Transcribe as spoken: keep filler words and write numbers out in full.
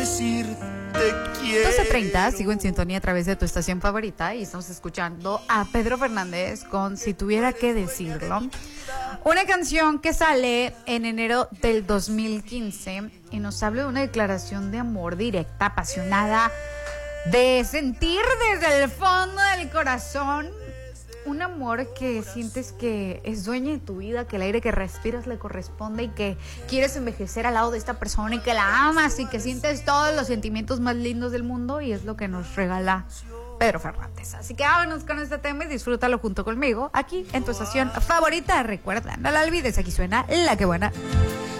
decir te quiero. doce treinta, sigo en sintonía a través de tu estación favorita y estamos escuchando a Pedro Fernández con Si tuviera que decirlo. Una canción que sale en enero del dos mil quince y nos habla de una declaración de amor directa, apasionada, de sentir desde el fondo del corazón un amor que sientes que es dueño de tu vida, que el aire que respiras le corresponde y que quieres envejecer al lado de esta persona y que la amas y que sientes todos los sentimientos más lindos del mundo, y es lo que nos regala Pedro Fernández. Así que vámonos con este tema y disfrútalo junto conmigo aquí en tu estación favorita. Recuerda, no la olvides, aquí suena La Que Buena.